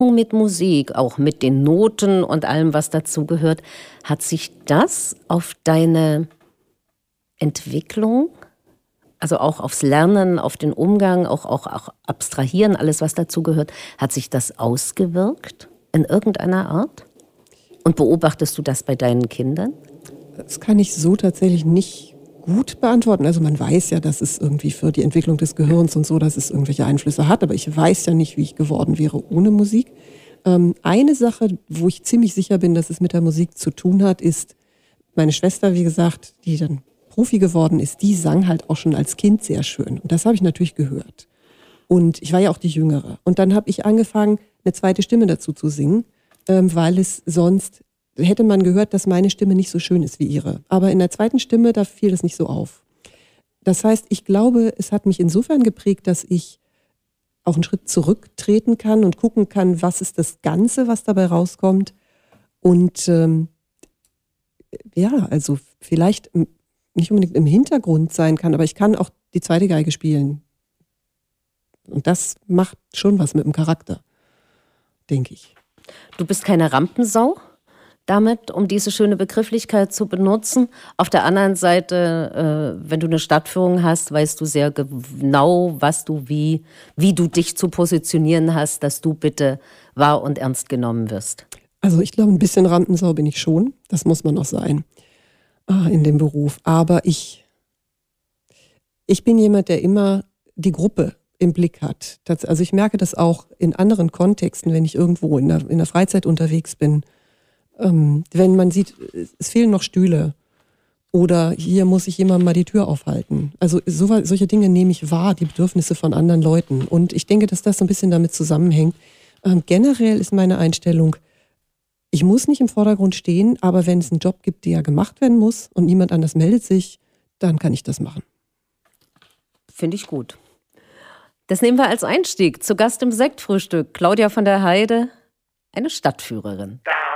mit Musik, auch mit den Noten und allem, was dazugehört, hat sich das auf deine Entwicklung, also auch aufs Lernen, auf den Umgang, auch Abstrahieren, alles, was dazugehört, hat sich das ausgewirkt in irgendeiner Art? Und beobachtest du das bei deinen Kindern? Das kann ich so tatsächlich nicht gut beantworten. Also man weiß ja, dass es irgendwie für die Entwicklung des Gehirns und so, dass es irgendwelche Einflüsse hat, aber ich weiß ja nicht, wie ich geworden wäre ohne Musik. Eine Sache, wo ich ziemlich sicher bin, dass es mit der Musik zu tun hat, ist meine Schwester, wie gesagt, die dann Profi geworden ist, die sang halt auch schon als Kind sehr schön. Und das habe ich natürlich gehört. Und ich war ja auch die Jüngere. Und dann habe ich angefangen, eine zweite Stimme dazu zu singen, weil es sonst hätte man gehört, dass meine Stimme nicht so schön ist wie ihre. Aber in der zweiten Stimme, da fiel das nicht so auf. Das heißt, ich glaube, es hat mich insofern geprägt, dass ich auch einen Schritt zurücktreten kann und gucken kann, was ist das Ganze, was dabei rauskommt. Und ja, also vielleicht nicht unbedingt im Hintergrund sein kann, aber ich kann auch die zweite Geige spielen. Und das macht schon was mit dem Charakter, denke ich. Du bist keine Rampensau damit, um diese schöne Begrifflichkeit zu benutzen. Auf der anderen Seite, wenn du eine Stadtführung hast, weißt du sehr genau, was du wie du dich zu positionieren hast, dass du bitte wahr und ernst genommen wirst. Also ich glaube, ein bisschen Rampensau bin ich schon. Das muss man auch sein in dem Beruf. Aber ich bin jemand, der immer die Gruppe im Blick hat. Also ich merke das auch in anderen Kontexten, wenn ich irgendwo in der Freizeit unterwegs bin. Wenn man sieht, es fehlen noch Stühle oder hier muss ich jemandem mal die Tür aufhalten. Also solche Dinge nehme ich wahr, die Bedürfnisse von anderen Leuten. Und ich denke, dass das so ein bisschen damit zusammenhängt. Generell ist meine Einstellung, ich muss nicht im Vordergrund stehen, aber wenn es einen Job gibt, der gemacht werden muss und niemand anders meldet sich, dann kann ich das machen. Finde ich gut. Das nehmen wir als Einstieg. Zu Gast im Sektfrühstück Claudia von der Heide, eine Stadtführerin.